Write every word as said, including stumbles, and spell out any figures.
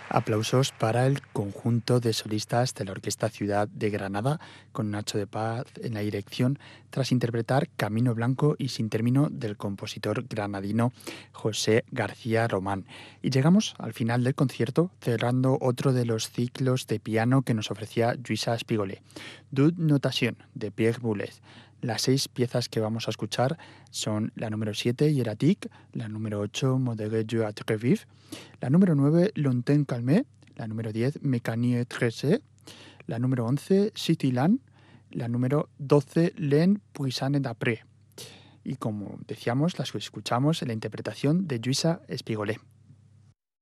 Aplausos para el conjunto de solistas de la Orquesta Ciudad de Granada, con Nacho de Paz en la dirección, tras interpretar Camino Blanco y Sin Término del compositor granadino José García Román. Y llegamos al final del concierto, cerrando otro de los ciclos de piano que nos ofrecía Lluïsa Espigolé, Dud Notation, de Pierre Boulez. Las seis piezas que vamos a escuchar son la número siete, Hieratic, la número ocho, Modéré Dieu à très vif, la número nueve, Longtemps calmé, la número diez, Mécanique tressé, la número once, Cityland, la número doce, Len Puisane d'après. Y como decíamos, las escuchamos en la interpretación de Lluïsa Espigolé.